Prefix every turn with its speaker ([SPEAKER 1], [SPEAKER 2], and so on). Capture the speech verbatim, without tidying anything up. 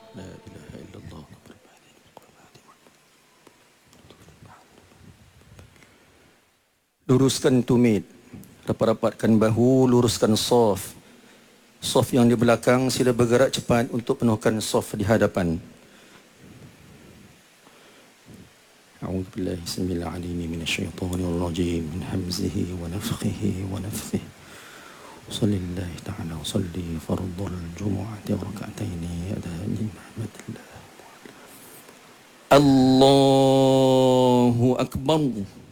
[SPEAKER 1] La ilaha illallah. Luruskan tumit, rapat-rapatkan bahu, luruskan saf. Saf yang di belakang sila bergerak cepat untuk penuhkan saf di hadapan. A'udzu billahi samil alim minasyaitonir rajim min hamzihi wa nafthihi wa nafthihi. Sallallahu ta'ala wa salli fardhul jumu'ati rak'ataini adhan Muhammadillah. Allahu akbar.